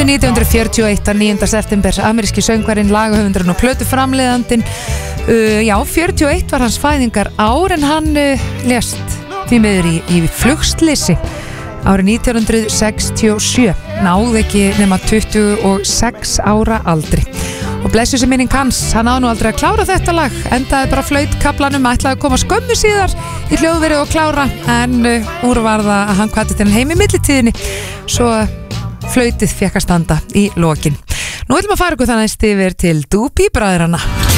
fættur 1941 að 9. september, ameríski söngvarinn, lagahöfundurinn og plötuframleiðandinn. Já, 41 var hans fæðingar ár en hann lést því miður í flugslysi árið 1967. Náði ekki nema 26 ára aldri. Og blessu sem minning hans, hann á nú aldrei að klára þetta lag, endaði bara flautkaplanum, ætlaði að koma skömmu síðar í hljóðverið og klára, en úr var það að hann kvatti til heim í millitíðinni, svo flautið fékk að standa í lokin. Nú ætlum að fara ykkur þannig yfir til Doobie Bræðranna.